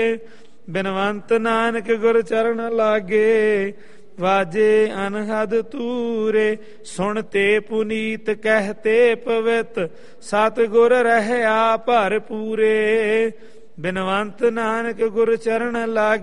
ਬਿਨਵੰਤ ਨਾਨਕ ਗੁਰ ਚਰਨ ਲਾਗੇ, ਵਾਜੇ ਅਨਹਦ ਤੂਰੇ। ਸੁਣ ਤੇ ਪੁਨੀਤ ਕਹਿਤੇ ਪਵਿੱਤ, ਸਤਿਗੁਰ ਰਹਿਆ ਭਰਪੂਰੇ। ਬਿਨਵੰਤ ਨਾਨਕ ਗੁਰ ਚਰਨ ਲਾਗੇ,